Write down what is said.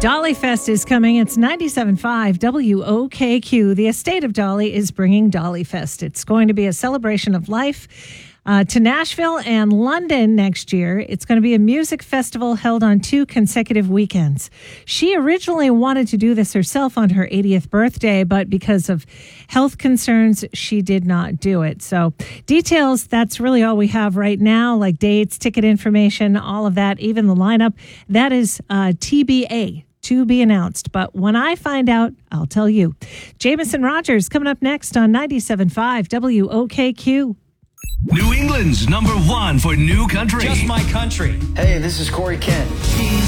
Dolly Fest is coming. It's 97.5 WOKQ. The estate of Dolly is bringing Dolly Fest. It's going to be a celebration of life to Nashville and London next year. It's going to be a music festival held on 2 consecutive weekends. She originally wanted to do this herself on her 80th birthday, but because of health concerns, she did not do it. So details, that's really all we have right now, like dates, ticket information, all of that, even the lineup. That is TBA. To be announced. But when I find out, I'll tell you. Jameson Rogers coming up next on 97.5 WOKQ. New England's #1 for new country. Just My Country. Hey, this is Corey Kent.